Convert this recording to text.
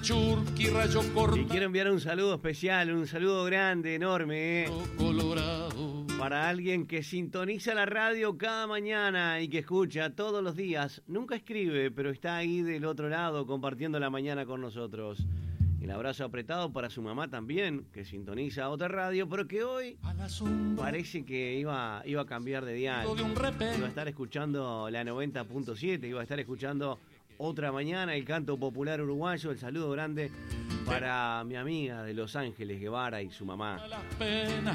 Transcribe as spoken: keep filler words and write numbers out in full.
Churqui, rayo corto. Y quiero enviar un saludo especial, un saludo grande, enorme, ¿eh? Colorado. Para alguien que sintoniza la radio cada mañana y que escucha todos los días. Nunca escribe, pero está ahí del otro lado compartiendo la mañana con nosotros. El abrazo apretado para su mamá también, que sintoniza otra radio, pero que hoy parece que iba, iba a cambiar de dial. Iba a estar escuchando la noventa punto siete, iba a estar escuchando Otra Mañana, el canto popular uruguayo. El saludo grande para mi amiga de Los Ángeles, Guevara, y su mamá.